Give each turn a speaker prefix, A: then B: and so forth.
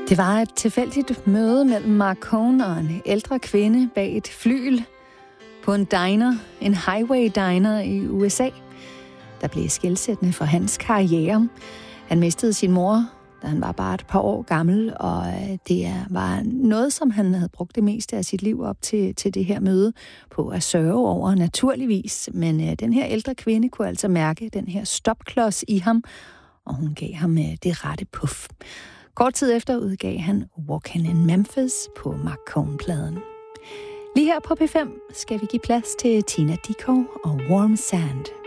A: Det var et tilfældigt møde mellem Marc Cohn og en ældre kvinde bag et flygel på en diner, en highway diner i USA, der blev skelsættende for hans karriere. Han mistede sin mor, da han var bare et par år gammel, og det var noget, som han havde brugt det meste af sit liv op til det her møde på at sørge over, naturligvis. Men den her ældre kvinde kunne altså mærke den her stopklods i ham, og hun gav ham det rette puff. Kort tid efter udgav han Walkin' in Memphis på Marc Cohn-pladen. Lige her på P5 skal vi give plads til Tina Dickow og Warm Sand.